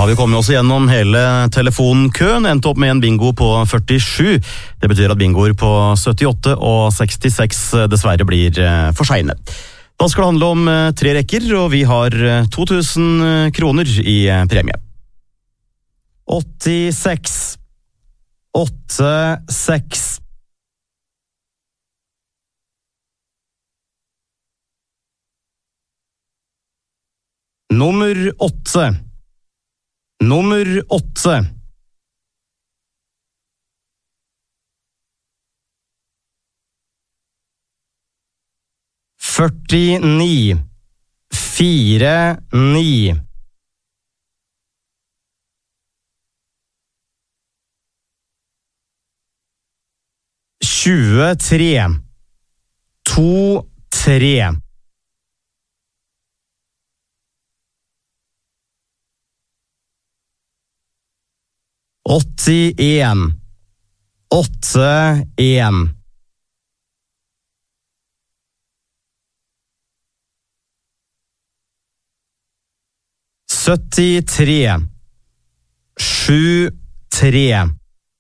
har vi kommet oss gjennom hele telefonkøen, endt opp med en bingo på 47. Det betyr at bingoer på 78 og 66 dessverre blir for sene. Da skal det handle om 3 rekker, og vi har 2000 kroner i premie. 86 86 Nummer 8 Nummer 8 49 49 23 23 81 81 73 73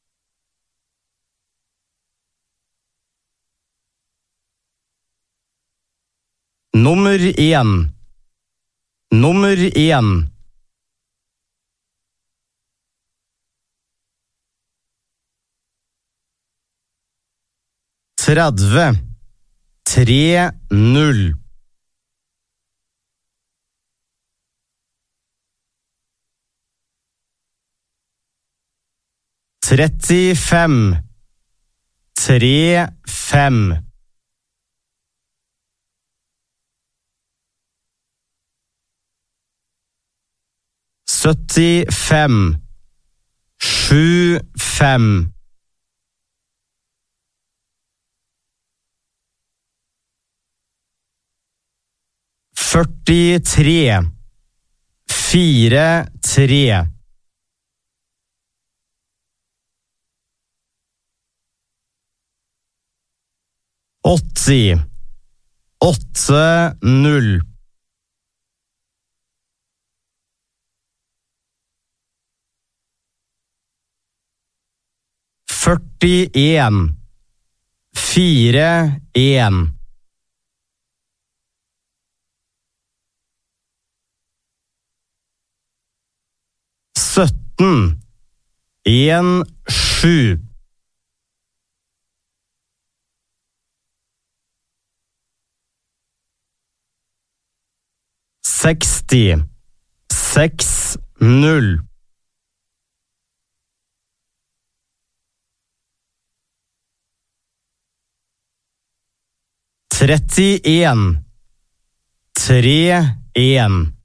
Nummer 1 Nummer 1 30 30 35 35 75 75 43 43 80 80 41 41 17 17 60 60 31 31